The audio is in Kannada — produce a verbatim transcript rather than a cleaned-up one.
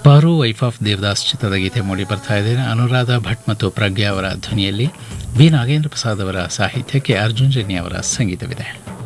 ಪಾರು ವೈಫ್ ಆಫ್ ದೇವದಾಸ್ ಚಿತ್ರದ ಗೀತೆ ಮೂಡಿ ಬರ್ತಾ ಇದೆ. ಅನುರಾಧ ಭಟ್ ಮತ್ತು ಪ್ರಜ್ಞಾ ಅವರ ಧ್ವನಿಯಲ್ಲಿ ಬಿ ನಾಗೇಂದ್ರ ಪ್ರಸಾದ್ ಅವರ ಸಾಹಿತ್ಯಕ್ಕೆ ಅರ್ಜುನ್ ಜನ್ಯ ಅವರ ಸಂಗೀತವಿದೆ.